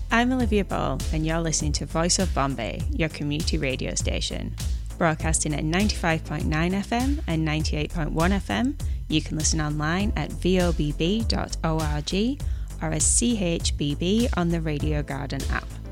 I'm Olivia Ball, and you're listening to Voice of Bombay, your community radio station. Broadcasting at 95.9 FM and 98.1 FM, you can listen online at vobb.org or as CHBB on the Radio Garden app.